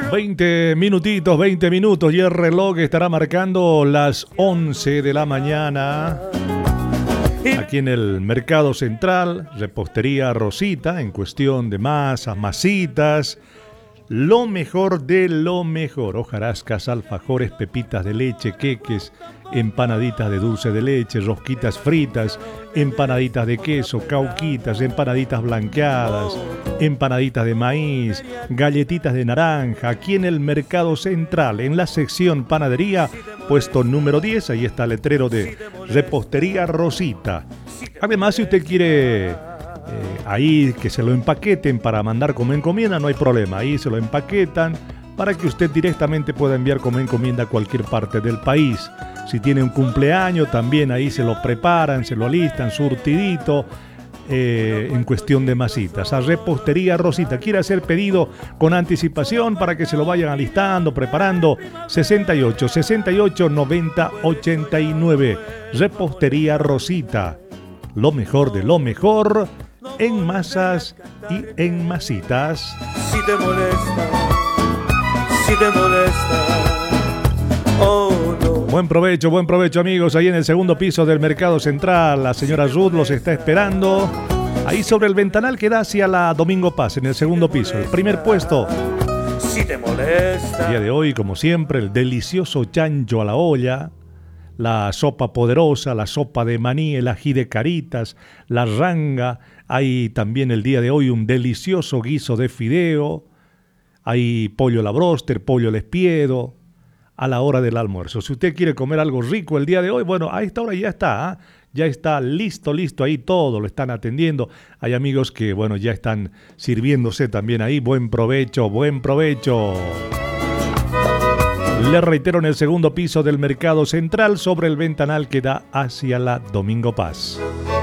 20 minutitos, 20 minutos y el reloj estará marcando las 11 de la mañana. Aquí en el Mercado Central, Repostería Rosita, en cuestión de masas, masitas, lo mejor de lo mejor. Hojarascas, alfajores, pepitas de leche, queques, empanaditas de dulce de leche, rosquitas fritas, empanaditas de queso, cauquitas, empanaditas blanqueadas, empanaditas de maíz, galletitas de naranja. Aquí en el Mercado Central, en la sección panadería, puesto número 10, ahí está el letrero de Repostería Rosita. Además, si usted quiere ahí que se lo empaqueten para mandar como encomienda, no hay problema, ahí se lo empaquetan para que usted directamente pueda enviar como encomienda a cualquier parte del país. Si tiene un cumpleaños, también ahí se lo preparan, se lo alistan, surtidito, en cuestión de masitas. A Repostería Rosita, quiere hacer pedido con anticipación para que se lo vayan alistando, preparando. 68 90 89. Repostería Rosita, lo mejor de lo mejor en masas y en masitas. Si te molesta, oh no. Buen provecho amigos, ahí en el segundo piso del Mercado Central. La señora Ruth los está esperando. Ahí sobre el ventanal que da hacia la Domingo Paz, en el segundo piso, el primer puesto. Si te molesta. El día de hoy, como siempre, el delicioso chancho a la olla, la sopa poderosa, la sopa de maní, el ají de caritas, la ranga. Hay también el día de hoy un delicioso guiso de fideo. Hay pollo a la bróster, pollo al espiedo, a la hora del almuerzo. Si usted quiere comer algo rico el día de hoy, bueno, a esta hora ya está, ya está listo ahí, todo lo están atendiendo. Hay amigos que, bueno, ya están sirviéndose también ahí. Buen provecho. Le reitero, en el segundo piso del Mercado Central, sobre el ventanal que da hacia la Domingo Paz.